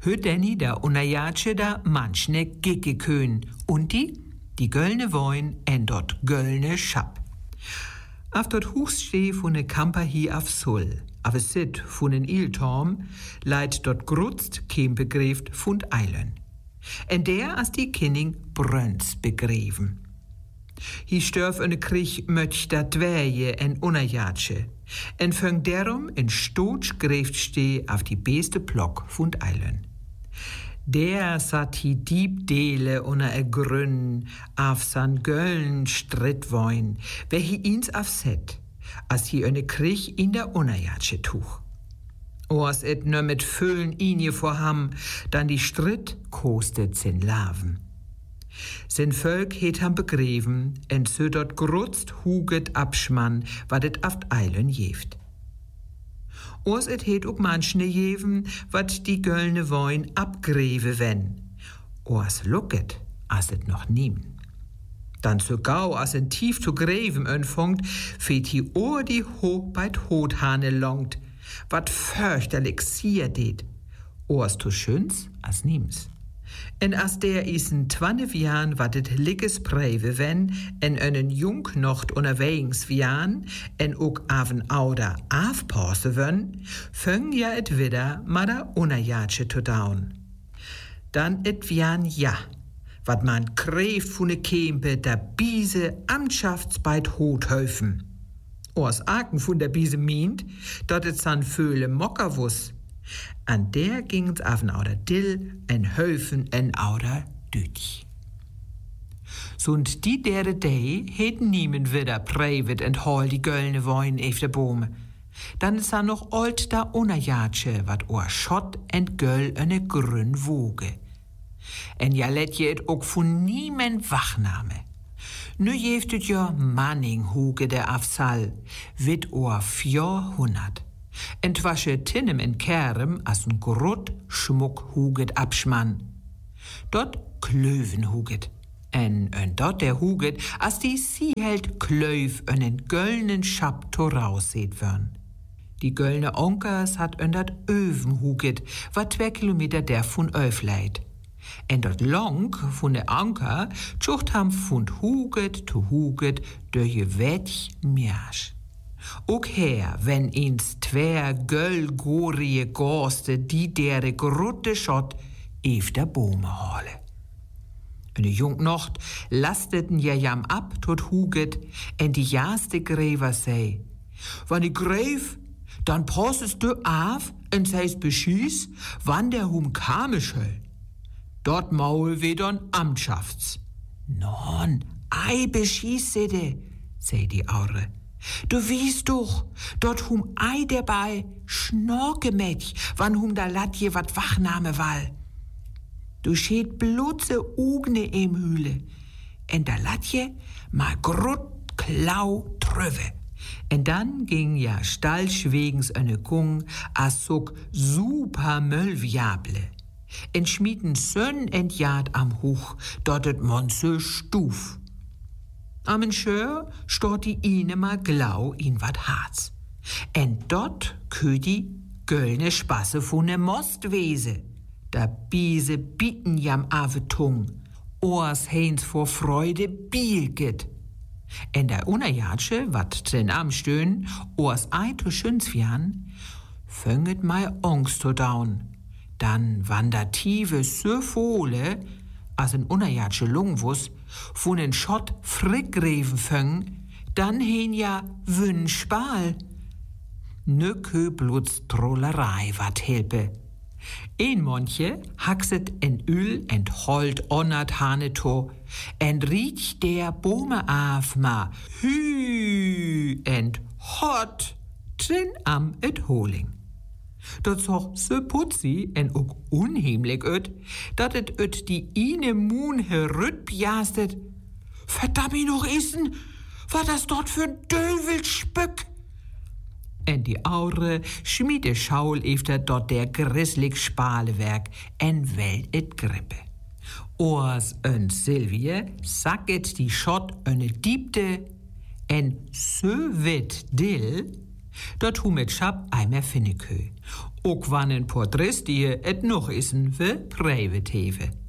Hüt Danny da unerjatsche da manchne Gicke kön und die göllne Woin en dort göllne Schap. Auf dort Huchsteh von ne Kamper hier auf Sull, auf es sit von en Iltorm, leid dort grutzt kein begräft fund Eilen. En der as die Kinning Brönz begräven. Hi störf eine Krieg möcht da Dwerje en unerjatsche, en föng derum in Stotsch gräft steh auf die beste Plock fund Eilen. Der sat hi Diebdele unner Grünn, auf san Göllen Strittwoin, wer hi ins auf set, as hi eine Krieg in der unerjatsche tuch. Oas et nö mit Füllen inje vorham, dann die Stritt kostet sin Laven. Sin Völk het ham begräven, en so dort grutzt huget abschmann, wat et aft Eilen jeft. Oas et het ook manchne jeven, wat die göllne Woin abgräve wenn. Oas lucket, as et noch niemen. Dann so gau as en tief zu gräven önfongt, feht hi ohr die beit Hothane longt, wat fürchterlich sier det. Oas tu schöns, as niems. En as der isen 12 Jahren wat et lickes präve wenn, en önnen Jungnocht unterwegs wian, en ook aven ouder afpasse wön, föng ja et widder ma da unerjatsche to daun. Dan et wian ja, wat man kräft von ne Kempe da Biese Amtschaftsbeit Hothöfen. Oas Aken von der Biese mient, dat et san Föhle Mocker wuss. An der ging's afen ouder Dill, en Höfen, en ouder Dütch. Sund die derde Day het niemen widder prävet en hol die göllne Woin ef de Bome. Dann is noch old da unerjatsche, wat oor Schott en göll eine grün Woge. En ja let je et ook von niemen Wachname. Nu jeft het jo Manning huge der Afsal, wit oor 400. Entwasche Tinnem in Kerem as n Grut Schmuck huget abschmann. Dort Klöven huget. En dort der huget, as die Sieheld Klöv en göllnen Schap torausseht wörn. Die göllne Onkers hat dat Öven huget, wat 2 Kilometer der von Öf leit. En dort long von der Anker tschucht ham fund huget to huget durch je Wetch Märsch. Ook her, wenn ins 2 göllgorie Gorste die dere Grutte schott ef der Bome hole. Eine Jungnocht lasteten ja jam ab tot huget en die jaste Gräver sei. Wann die Gräf, dann postest du af en seis beschieß, wann der hum kame schöll. Dort maul wedern Amtschafts. Non, ei beschießede, sei die Aure. Du wiest doch, dort hum ei dabei Schnorkemätch, wann hum da Latje wat Wachname wall. Du scheet blutze Ugne im Hühle, en da Latje ma grut klau tröwe. En dann ging ja stallschwegens eine Kung, as sog super Möllviable. En schmieden Sönn entjad am Huch, dort et Monse Stuf. Am Schör stot die ine mal glau in wat Harz. En dort kö die göllne Spasse von ne Mostwese. Da Biese bieten jam ave Tung, Oas heens vor Freude bielget. En der unerjatsche, wat den am stöhn, Oas ei to schünsfjan, fönget mei Angst to daun. Dann wandert tiefe Söfole, as en unerjatsche Lungwuss, von en Schott frickgräven föng, dann hen ja Wünschbal. Ne Köblutz Trollerei wat helpe. Een Monche haxet en Öl ent hold onnert Haneto, en riech der Bome af ma hü ent hot trin am et Holing. Dat soch so putzi en ook unheimlich öt, dat et öt die ine Moon herütpjastet. Verdammt noch essen, war das dort für Dövelspöck? En die Aure schmiede Schaul efter dort der grisslig Spalewerk en welt et Grippe. Oas en Silvie sacket die Schott öne diebte en so wit dill, Dort hu mit Schap einmal Finnekö. Ook wann ein Porträts die et noch isen we Preivet hewe.